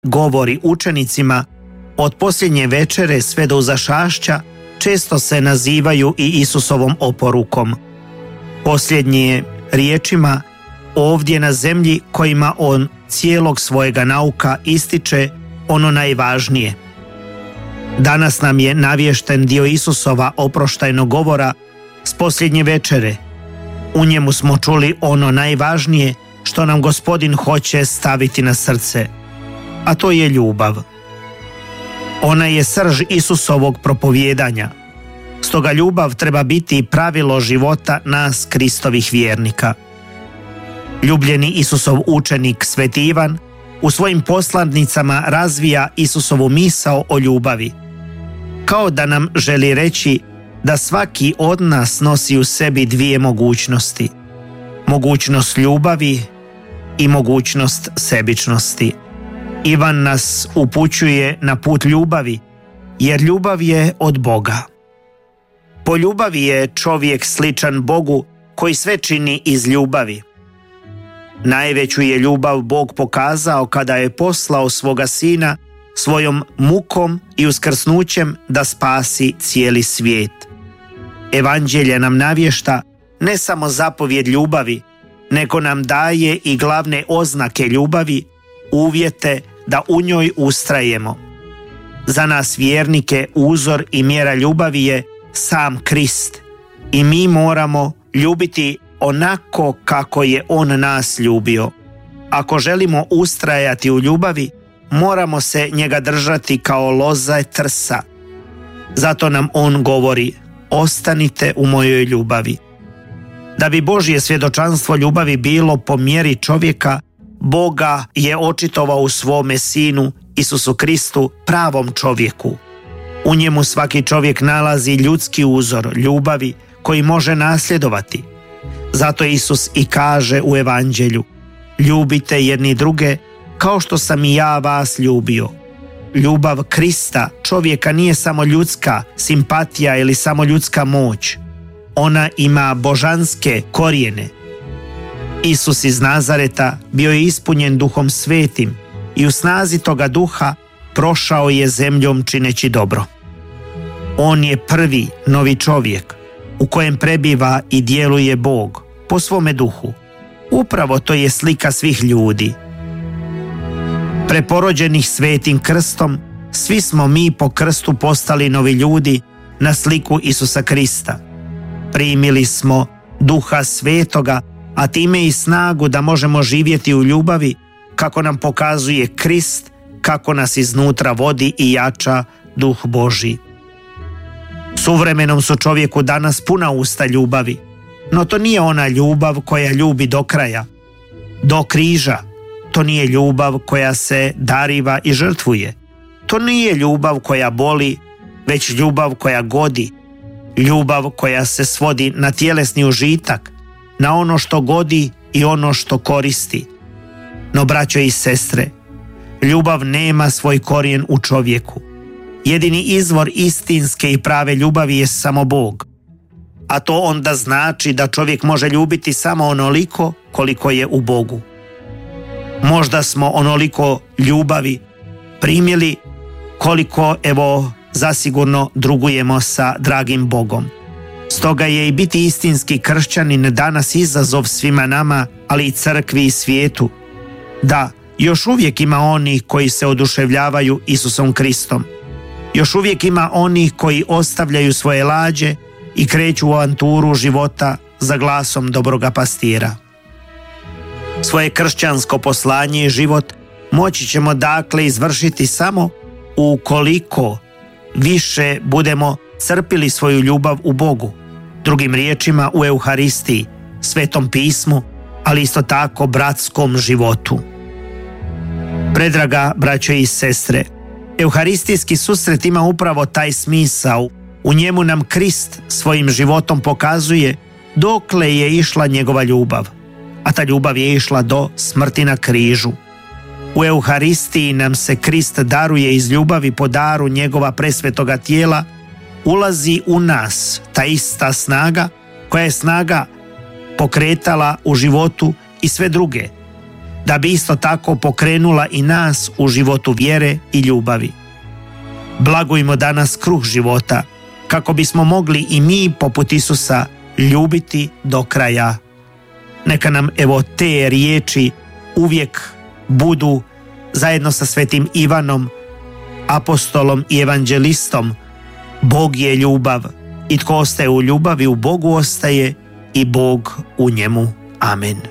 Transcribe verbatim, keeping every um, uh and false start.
govori učenicima od posljednje večere sve do uzašašća često se nazivaju i Isusovom oporukom. Posljednje riječima ovdje na zemlji kojima on cijelog svojega nauka ističe ono najvažnije. Danas nam je navješten dio Isusova oproštajnog govora s posljednje večere. U njemu smo čuli ono najvažnije što nam Gospodin hoće staviti na srce, a to je ljubav. Ona je srž Isusovog propovijedanja. Stoga ljubav treba biti pravilo života nas Kristovih vjernika. Ljubljeni Isusov učenik Sveti Ivan u svojim poslanicama razvija Isusovu misao o ljubavi, kao da nam želi reći da svaki od nas nosi u sebi dvije mogućnosti. Mogućnost ljubavi i mogućnost sebičnosti. Ivan nas upućuje na put ljubavi, jer ljubav je od Boga. Po ljubavi je čovjek sličan Bogu koji sve čini iz ljubavi. Najveću je ljubav Bog pokazao kada je poslao svoga sina svojom mukom i uskrsnućem da spasi cijeli svijet. Evanđelje nam navješta ne samo zapovjed ljubavi, nego nam daje i glavne oznake ljubavi, uvjete da u njoj ustrajemo. Za nas vjernike uzor i mjera ljubavi je sam Krist i mi moramo ljubiti onako kako je on nas ljubio. Ako želimo ustrajati u ljubavi, moramo se njega držati kao loza trsa. Zato nam on govori: ostanite u mojoj ljubavi. Da bi Božje svjedočanstvo ljubavi bilo po mjeri čovjeka, Boga je očitovao u svome Sinu, Isusu Kristu, pravom čovjeku. U njemu svaki čovjek nalazi ljudski uzor ljubavi koji može nasljedovati. Zato Isus i kaže u Evanđelju: ljubite jedni druge kao što sam i ja vas ljubio. Ljubav Krista čovjeka nije samo ljudska simpatija ili samo ljudska moć. Ona ima božanske korijene. Isus iz Nazareta bio je ispunjen Duhom Svetim i u snazi toga duha prošao je zemljom čineći dobro. On je prvi novi čovjek u kojem prebiva i djeluje Bog po svome duhu. Upravo to je slika svih ljudi. Preporođenih svetim krstom, svi smo mi po krstu postali novi ljudi na sliku Isusa Krista. Primili smo Duha Svetoga, a time i snagu da možemo živjeti u ljubavi kako nam pokazuje Krist, kako nas iznutra vodi i jača Duh Božji. Suvremenom su čovjeku danas puna usta ljubavi, no to nije ona ljubav koja ljubi do kraja, do križa. To nije ljubav koja se dariva i žrtvuje. To nije ljubav koja boli, već ljubav koja godi. Ljubav koja se svodi na tjelesni užitak, na ono što godi i ono što koristi. No, braćo i sestre, ljubav nema svoj korijen u čovjeku. Jedini izvor istinske i prave ljubavi je samo Bog. A to onda znači da čovjek može ljubiti samo onoliko koliko je u Bogu. Možda smo onoliko ljubavi primili koliko, evo, zasigurno drugujemo sa dragim Bogom. Stoga je i biti istinski kršćanin danas izazov svima nama, ali i crkvi i svijetu. Da, još uvijek ima onih koji se oduševljavaju Isusom Kristom. Još uvijek ima onih koji ostavljaju svoje lađe i kreću u avanturu života za glasom dobroga pastira. Svoje kršćansko poslanje i život moći ćemo dakle izvršiti samo ukoliko više budemo crpili svoju ljubav u Bogu, drugim riječima u Euharistiji, Svetom pismu, ali isto tako bratskom životu. Predraga braćo i sestre, Euharistijski susret ima upravo taj smisao. U njemu nam Krist svojim životom pokazuje dokle je išla njegova ljubav, a ta ljubav je išla do smrti na križu. U Euharistiji nam se Krist daruje iz ljubavi po daru njegova presvetoga tijela, ulazi u nas ta ista snaga koja je snaga pokretala u životu i sve druge. da bi isto tako pokrenula i nas u životu vjere i ljubavi. Blagujmo danas kruh života, kako bismo mogli i mi, poput Isusa, ljubiti do kraja. Neka nam evo te riječi uvijek budu zajedno sa svetim Ivanom, apostolom i evanđelistom. Bog je ljubav i tko ostaje u ljubavi u Bogu ostaje i Bog u njemu. Amen.